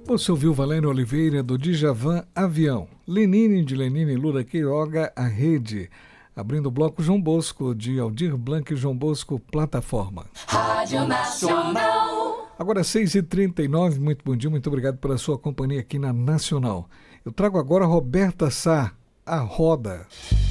Você ouviu Valério Oliveira do Djavan, Avião. Lenine de Lenine, Lula Quiroga, A Rede. Abrindo o bloco João Bosco de Aldir Blanc e João Bosco, Plataforma. Rádio Nacional. Agora 6h39, muito bom dia, muito obrigado pela sua companhia aqui na Nacional. Eu trago agora Roberta Sá, A Roda.